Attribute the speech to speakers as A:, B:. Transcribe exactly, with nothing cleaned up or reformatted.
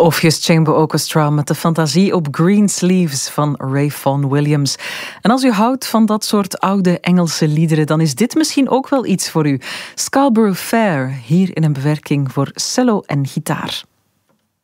A: Orpheus Chamber Orchestra met de fantasie op Green Sleeves van Ray Vaughan Williams. En als u houdt van dat soort oude Engelse liederen, dan is dit misschien ook wel iets voor u. Scarborough Fair, hier in een bewerking voor cello en gitaar.